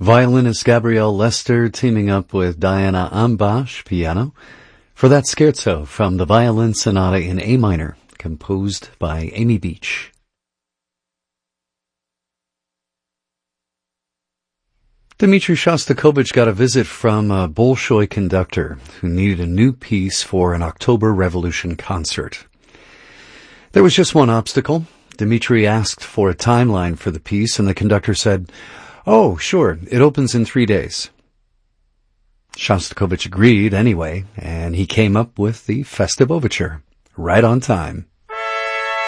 Violinist Gabrielle Lester teaming up with Diana Ambash, piano, for that scherzo from the Violin Sonata in A minor, composed by Amy Beach. Dmitri Shostakovich got a visit from a Bolshoi conductor who needed a new piece for an October Revolution concert. There was just one obstacle. Dmitri asked for a timeline for the piece, and the conductor said, "Oh, sure, it opens in 3 days." Shostakovich agreed anyway, and he came up with the festive overture, right on time.